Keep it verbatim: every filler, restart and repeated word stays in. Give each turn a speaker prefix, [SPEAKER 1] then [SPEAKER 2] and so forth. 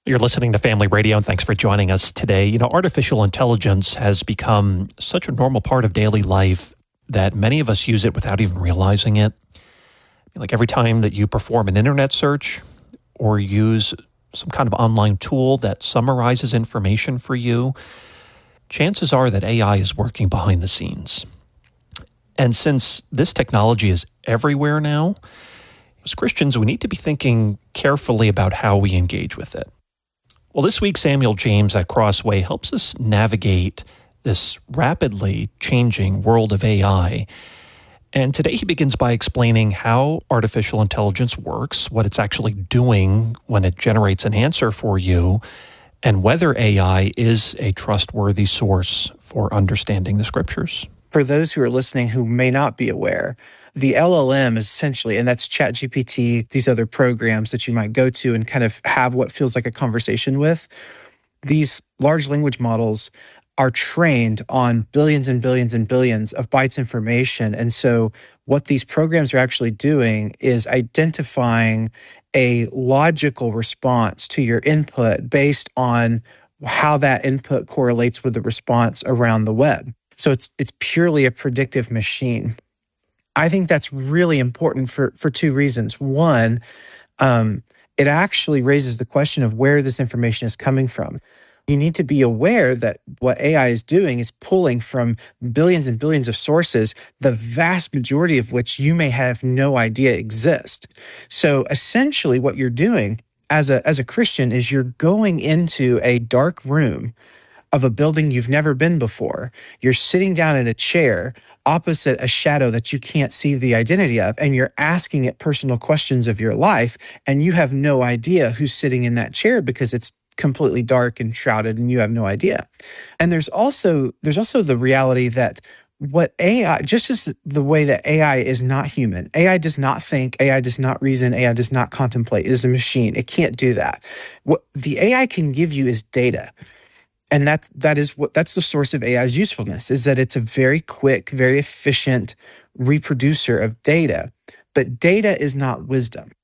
[SPEAKER 1] You're listening to Family Radio, and thanks for joining us today. You know, artificial intelligence has become such a normal part of daily life that many of us use it without even realizing it. Like every time that you perform an internet search or use some kind of online tool that summarizes information for you, chances are that A I is working behind the scenes. And since this technology is everywhere now, as Christians, we need to be thinking carefully about how we engage with it. Well, this week, Samuel James at Crossway helps us navigate this rapidly changing world of A I. And today he begins by explaining how artificial intelligence works, what it's actually doing when it generates an answer for you, and whether A I is a trustworthy source for understanding the scriptures.
[SPEAKER 2] For those who are listening who may not be aware, the L L M is essentially, and that's ChatGPT, these other programs that you might go to and kind of have what feels like a conversation with. These large language models are trained on billions and billions and billions of bytes information. And so what these programs are actually doing is identifying a logical response to your input based on how that input correlates with the response around the web. So it's it's purely a predictive machine. I think that's really important for, for two reasons. One, um, it actually raises the question of where this information is coming from. You need to be aware that what A I is doing is pulling from billions and billions of sources, the vast majority of which you may have no idea exist. So essentially what you're doing as a, as a Christian is you're going into a dark room of a building you've never been before. You're sitting down in a chair opposite a shadow that you can't see the identity of, and you're asking it personal questions of your life, and you have no idea who's sitting in that chair because it's completely dark and shrouded and you have no idea. And there's also there's also the reality that what A I, just as the way that A I is not human, A I does not think, A I does not reason, A I does not contemplate. It is a machine. It can't do that. What the A I can give you is data. And that that is what that's the source of A I's usefulness, is that it's a very quick, very efficient reproducer of data. But data is not wisdom.